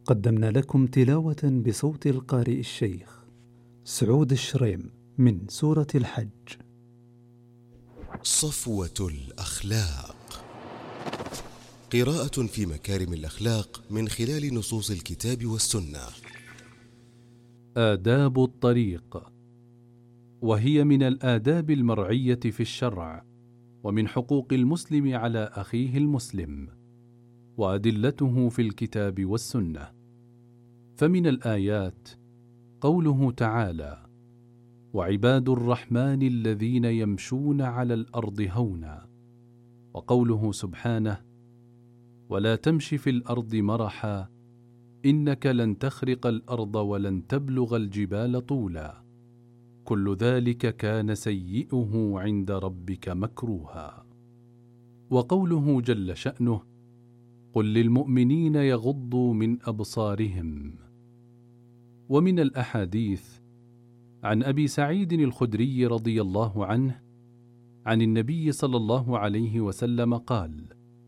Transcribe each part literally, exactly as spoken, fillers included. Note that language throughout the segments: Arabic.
قدمنا لكم تلاوة بصوت القارئ الشيخ سعود الشريم من سورة الحج. صفوة الأخلاق، قراءة في مكارم الأخلاق من خلال نصوص الكتاب والسنة. آداب الطريق، وهي من الآداب المرعية في الشرع، ومن حقوق المسلم على أخيه المسلم، وأدلته في الكتاب والسنة. فمن الآيات قوله تعالى: وعباد الرحمن الذين يمشون على الأرض هونا، وقوله سبحانه: ولا تمش في الأرض مرحا إنك لن تخرق الأرض ولن تبلغ الجبال طولا كل ذلك كان سيئه عند ربك مكروها. وقوله جل شأنه: قل للمؤمنين يغضوا من أبصارهم. ومن الأحاديث عن أبي سعيد الخدري رضي الله عنه عن النبي صلى الله عليه وسلم قال: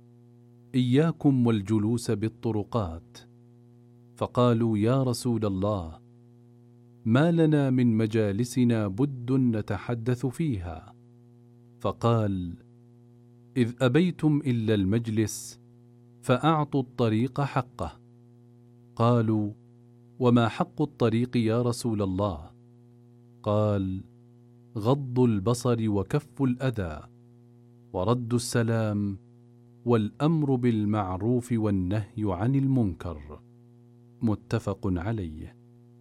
إياكم والجلوس بالطرقات. فقالوا: يا رسول الله، ما لنا من مجالسنا بد نتحدث فيها؟ فقال: إذ أبيتم إلا المجلس فأعطوا الطريق حقه. قالوا: وما حق الطريق يا رسول الله؟ قال: غض البصر وكف الأذى ورد السلام والأمر بالمعروف والنهي عن المنكر. متفق عليه.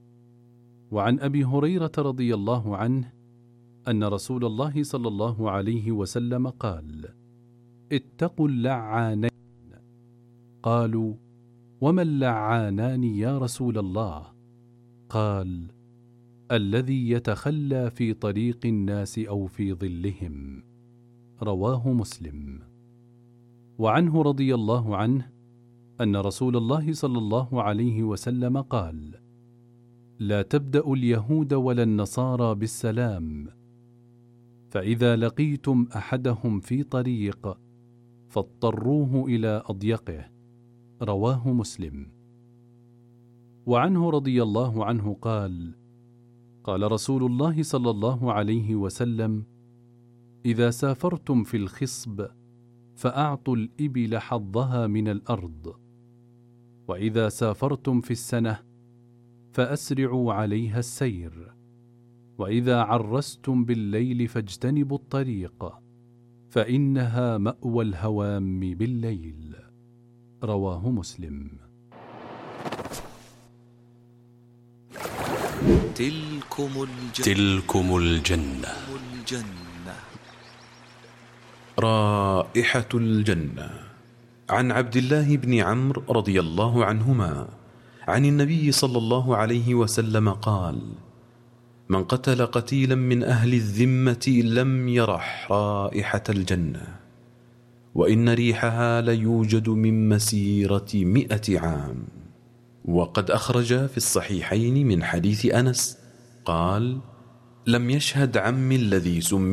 وعن أبي هريرة رضي الله عنه أن رسول الله صلى الله عليه وسلم قال: اتقوا اللعانين. قالوا: وما اللعانان يا رسول الله؟ قال: الذي يتخلى في طريق الناس أو في ظلهم. رواه مسلم. وعنه رضي الله عنه أن رسول الله صلى الله عليه وسلم قال: لا تبدأوا اليهود ولا النصارى بالسلام، فإذا لقيتم أحدهم في طريق فاضطروه إلى أضيقه. رواه مسلم. وعنه رضي الله عنه قال: قال رسول الله صلى الله عليه وسلم: إذا سافرتم في الخصب فأعطوا الإبل حظها من الأرض، وإذا سافرتم في السنة فأسرعوا عليها السير، وإذا عرستم بالليل فاجتنبوا الطريق فإنها مأوى الهوام بالليل. رواه مسلم. تلكم الجنة, تلكم الجنة. الجنة. رائحة الجنة. عن عبد الله بن عمرو رضي الله عنهما عن النبي صلى الله عليه وسلم قال: من قتل قتيلا من أهل الذمة لم يرح رائحة الجنة، وإن ريحها ليوجد من مسيرة مئة عام. وقد أخرج في الصحيحين من حديث أنس قال: لم يشهد عمي الذي سمي